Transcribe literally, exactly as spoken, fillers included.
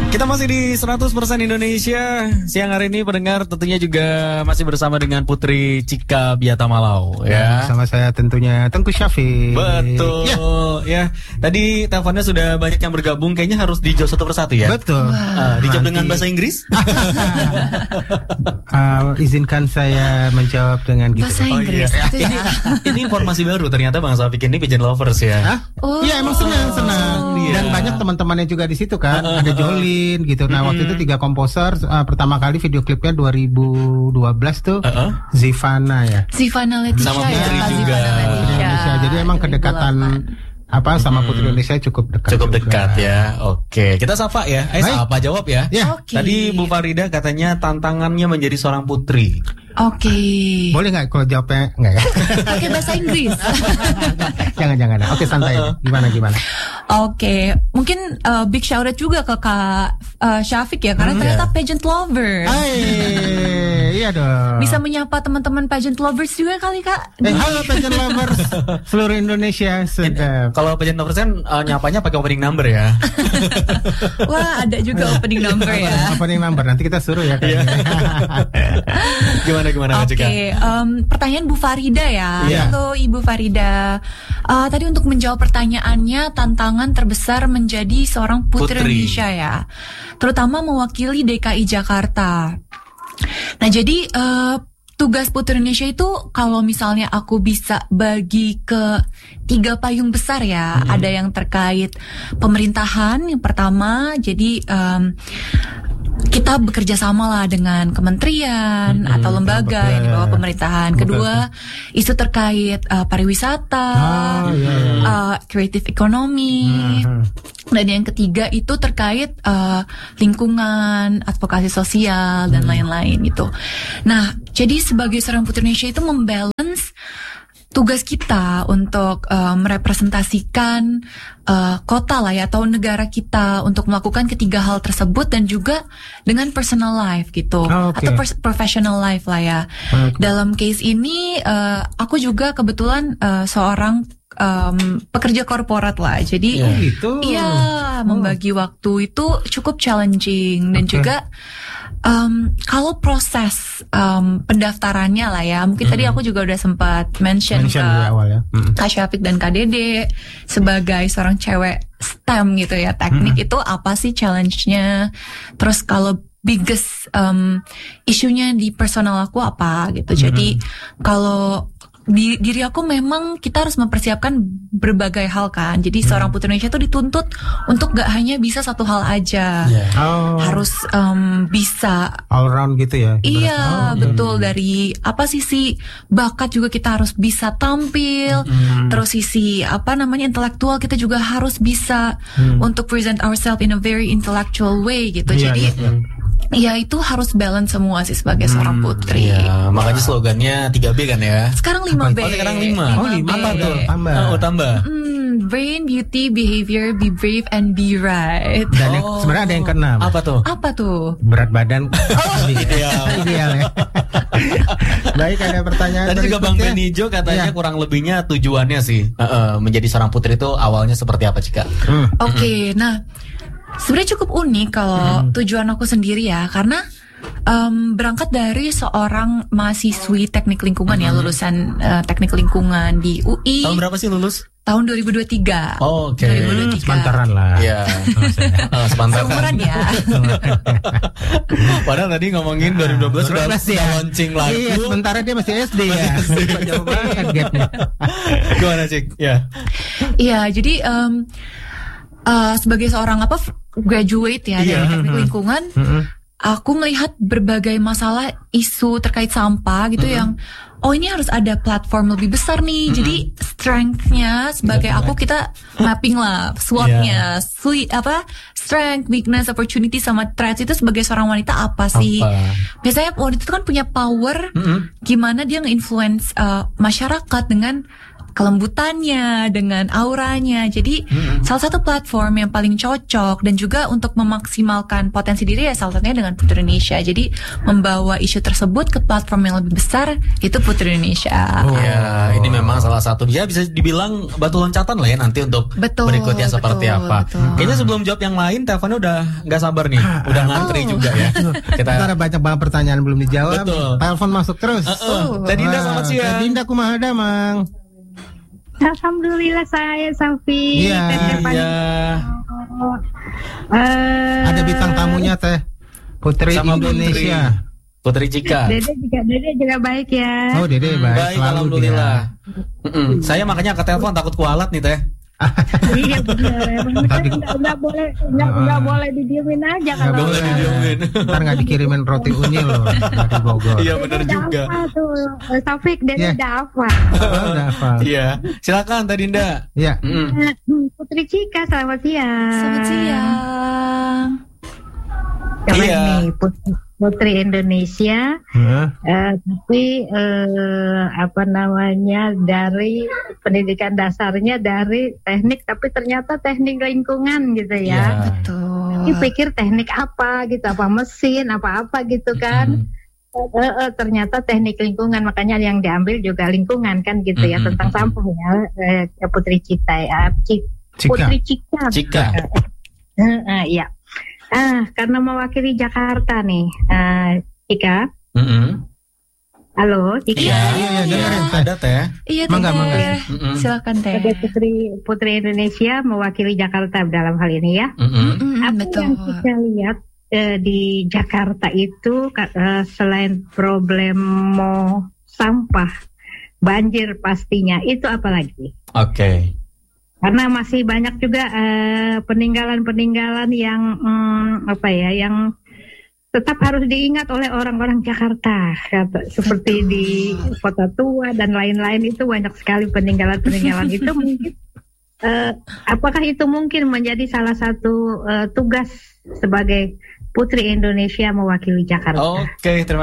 Kita masih di seratus persen Indonesia. Siang hari ini pendengar tentunya juga masih bersama dengan Putri Cika Biatamalau ya. Sama saya tentunya Tengku Syafiq. Betul ya. ya. Tadi teleponnya sudah banyak yang bergabung. Kayaknya harus dijawab satu persatu ya. Betul. uh, Dijawab dengan bahasa Inggris. uh, Izinkan saya menjawab dengan gitu. Bahasa Inggris. Oh, iya. Itu ini, ya. ini informasi baru. Ternyata Bang Syafiq ini pigeon lovers ya. Hah? Oh. Iya emang senang senang. Iya. Dan banyak teman-temannya juga di situ kan. Uh, uh, Ada uh, Jolin gitu. Nah, uh, waktu itu tiga komposer uh, pertama kali video klipnya dua ribu dua belas tuh. Uh, uh. Zivana ya. Zivana Leticia Sama ya. Putri Kak juga. Zivana Leticia. Indonesia. Jadi emang kedekatan apa sama Putri Indonesia cukup dekat. Cukup juga. dekat ya. Oke, kita sapa ya. Eh, Baik. sapa jawab ya. Ya. Oke. Tadi Bu Farida katanya tantangannya menjadi seorang putri. Oke. Boleh nggak kalau jawabnya nggak ya? Pakai bahasa Inggris. jangan jangan. Oke santai. Gimana gimana? Oke, mungkin uh, big shout out juga ke Kak uh, Syafiq ya, karena Hmm, ternyata yeah. pageant lover. Hai, iya dong. Bisa menyapa teman-teman pageant lovers juga kali Kak. Eh, halo pageant lovers seluruh Indonesia. Sedap. Kalau pageant lovers kan uh, nyapanya pakai opening number ya. Wah, ada juga opening number ya. Apa nih number? Nanti kita suruh ya kayaknya. Gimana gimana Kak Oke, Cika? um, pertanyaan Bu Farida ya. Iya. Halo Ibu Farida. Uh, tadi untuk menjawab pertanyaannya, tantangan terbesar menjadi seorang putri, Putri. Indonesia ya, terutama mewakili D K I Jakarta. Nah, jadi uh, tugas Putri Indonesia itu kalau misalnya aku bisa bagi ke tiga payung besar ya, Hmm. ada yang terkait pemerintahan yang pertama, jadi um, kita bekerja sama lah dengan kementerian Hmm, atau lembaga betul. yang di bawah pemerintahan. Betul. Kedua, isu terkait uh, pariwisata, Oh, iya, iya. uh, creative economy. Hmm. Dan yang ketiga itu terkait uh, lingkungan, advokasi sosial dan lain-lain gitu. Nah, jadi sebagai seorang putri Indonesia itu membalance tugas kita untuk uh, merepresentasikan uh, kota lah ya atau negara kita untuk melakukan ketiga hal tersebut dan juga dengan personal life gitu Oh, oke. atau pers- professional life lah ya. Oke. Dalam case ini uh, aku juga kebetulan uh, seorang um, pekerja korporat lah. Jadi Iya. Gitu. iya, membagi waktu itu cukup challenging dan Oke. juga um, kalau proses um, pendaftarannya lah ya, mungkin tadi aku juga udah sempat mention, Mention ke di awal ya. Hmm. Kak Syafiq dan Kak Dede sebagai seorang cewek STEM gitu ya, teknik itu apa sih challenge-nya? Terus kalau biggest um, isunya di personal aku apa gitu. Jadi kalau di diri aku memang kita harus mempersiapkan berbagai hal kan. Jadi seorang putri Indonesia itu dituntut untuk gak hanya bisa satu hal aja. Iya. Oh, Harus um, bisa all round gitu ya. iya, Oh, betul. Dari apa sisi bakat juga kita harus bisa tampil. Terus sisi apa namanya intelektual kita juga harus bisa untuk present ourselves in a very intellectual way gitu. Iya, Jadi iya, iya. ya itu harus balance semua sih sebagai seorang putri. Iya, makanya slogannya tiga B kan ya. Sekarang lima B. Oh, sekarang lima. Oh, lima B. apa tuh? Tambah. Oh, tambah. Hmm, brain, beauty, behavior, be brave and be right. Dan yang, Oh. sebenarnya ada yang keenam. Apa tuh? Apa tuh? Berat badan. Iya. Ideal ya. Baik, ada pertanyaan. Tadi juga Bang berikutnya. Benijo katanya Iya. kurang lebihnya tujuannya sih uh, uh, menjadi seorang putri itu awalnya seperti apa Cika? Hmm. Oke, nah sebenarnya cukup unik kalau tujuan aku sendiri ya, karena um, berangkat dari seorang mahasiswi teknik lingkungan ya, lulusan uh, teknik lingkungan di U I Tahun berapa sih lulus? tahun dua ribu dua puluh tiga. Oh, oke. dua ribu dua puluh tiga. Semantaran lah. Iya. Oh, sebentar. Seumuran ya. Padahal tadi ngomongin dua ribu dua belas sudah dua ribu dua belas sudah ya. launching lagu. Iya, sementara dia masih S D ya. Jauh banget gapnya. Gimana Cik? Ya. Iya, jadi um, uh, sebagai seorang apa f- graduate ya Iya. dari teknik lingkungan, Mm-mm. aku melihat berbagai masalah isu terkait sampah gitu yang oh ini harus ada platform lebih besar nih. Jadi strength-nya sebagai aku kita mapping lah SWOT-nya, sui- apa strength, weakness, opportunity sama threats itu sebagai seorang wanita apa sih? Apa? Biasanya wanita itu kan punya power Mm-mm. gimana dia nge-influence uh, masyarakat dengan kelembutannya, dengan auranya. Jadi hmm. salah satu platform yang paling cocok dan juga untuk memaksimalkan potensi diri ya salah satunya dengan Putri Indonesia. Jadi membawa isu tersebut ke platform yang lebih besar itu Putri Indonesia. Oh ya, ini memang salah satu ya bisa dibilang batu loncatan lah ya nanti untuk betul, berikutnya betul, seperti apa. Betul. Kayaknya sebelum jawab yang lain, teleponnya udah nggak sabar nih, udah ngantri oh. juga ya. Kita ada banyak banget pertanyaan belum dijawab. Betul. Telepon masuk terus. Uh, uh. Teh Dinda selamat siang. Teh Dinda kumaha damang? Alhamdulillah saya Safi. Iya. Iya. Oh, uh, ada bintang tamunya Teh Putri sama Indonesia. Putri, Putri Cika. Dede juga, Dede juga baik ya. Oh Dede baik. Baik, alhamdulillah. Mm-mm. Saya makanya ke telepon takut kualat nih Teh. Iya benar. Tadi nggak boleh nggak nggak boleh didiemin aja kalau. Nggak boleh didiemin. Ntar nggak dikirimin roti unyil loh dari Bogor. Iya benar juga. Apa tuh Taufik Dede yeah. udah apa? Oh, udah apa? Iya. Silakan Teh Dinda. Iya. Mm. Putri Cika selamat siang. Selamat siang. Keren iya. nih Putri, Putri Indonesia, huh? uh, tapi uh, apa namanya dari pendidikan dasarnya dari teknik, tapi ternyata teknik lingkungan gitu ya. Yeah. Betul. Ini pikir teknik apa gitu, apa mesin, apa-apa gitu kan. Mm-hmm. uh, uh, ternyata teknik lingkungan, makanya yang diambil juga lingkungan kan gitu ya, mm-hmm. tentang sampah ya. Uh, Putri Cika ya, Cik, Putri Cika. Cika. Uh, uh, ya. Ah, karena mewakili Jakarta nih, uh, Cika. Mm-hmm. Halo, Cika. Iya, iya, iya, ada Teh. Iya, mangga, mangga. Mm-hmm. Silakan Teh. Putri Putri Indonesia mewakili Jakarta dalam hal ini ya. Mm-hmm. Mm-hmm, Apa betul. yang kita lihat uh, di Jakarta itu uh, selain problem sampah, banjir pastinya, itu apa lagi? Oke. Okay. Karena masih banyak juga uh, peninggalan-peninggalan yang um, apa ya, yang tetap harus diingat oleh orang-orang Jakarta, kata, seperti di Kota Tua dan lain-lain itu banyak sekali peninggalan-peninggalan itu mungkin. Uh, apakah itu mungkin menjadi salah satu uh, tugas sebagai Putri Indonesia mewakili Jakarta? Oke, okay, terima